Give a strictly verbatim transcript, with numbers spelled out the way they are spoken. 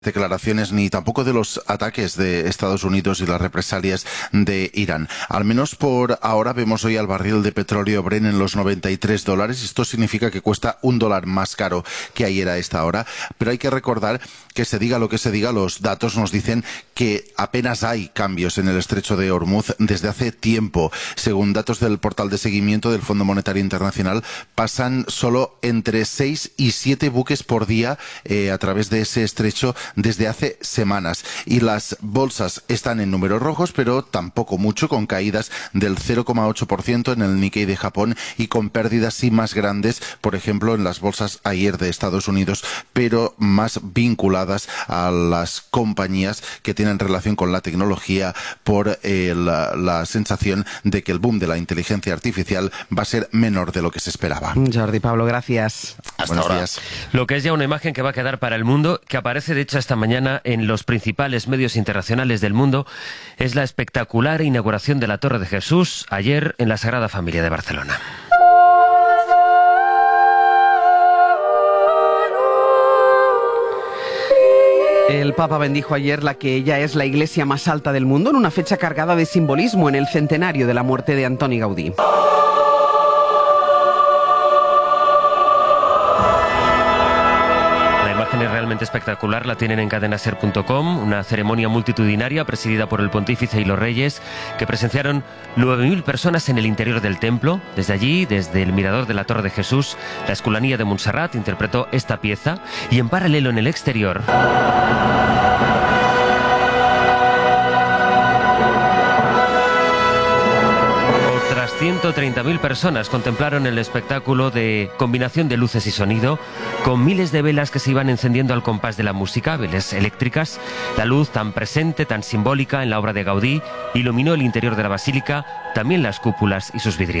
declaraciones ni tampoco de los ataques de Estados Unidos y las represalias de Irán. Al menos por ahora vemos hoy al barril de petróleo Brent en los noventa y tres dólares. Esto significa que cuesta un dólar más caro que ayer a esta hora. Pero hay que recordar que se diga lo que se diga, los datos nos dicen que apenas hay cambios en el estrecho de Hormuz desde hace tiempo. Según datos del portal de seguimiento del Fondo Monetario Internacional, pasan solo entre seis y siete buques por día eh, a través de ese estrecho desde hace semanas, y las bolsas están en números rojos, pero tampoco mucho, con caídas del cero coma ocho por ciento en el Nikkei de Japón y con pérdidas sí más grandes, por ejemplo, en las bolsas ayer de Estados Unidos, pero más vinculadas a las compañías que tienen relación con la tecnología, por eh, la, la sensación de que el boom de la inteligencia artificial va a ser menor de lo que se esperaba. Jordi Pablo, gracias. Hasta Buenos ahora. días. Lo que es ya una imagen que va a quedar para el mundo, que aparece de hecho esta mañana en los principales medios internacionales del mundo, es la espectacular inauguración de la Torre de Jesús ayer en la Sagrada Familia de Barcelona. El Papa bendijo ayer la que ya es la iglesia más alta del mundo en una fecha cargada de simbolismo en el centenario de la muerte de Antoni Gaudí. Es realmente espectacular, la tienen en cadena ser punto com, una ceremonia multitudinaria presidida por el pontífice y los reyes, que presenciaron nueve mil personas en el interior del templo. Desde allí, desde el mirador de la Torre de Jesús, la Escolanía de Montserrat interpretó esta pieza, y en paralelo en el exterior ciento treinta mil personas contemplaron el espectáculo de combinación de luces y sonido, con miles de velas que se iban encendiendo al compás de la música, velas eléctricas. La luz tan presente, tan simbólica en la obra de Gaudí, iluminó el interior de la basílica, también las cúpulas y sus vidrieras.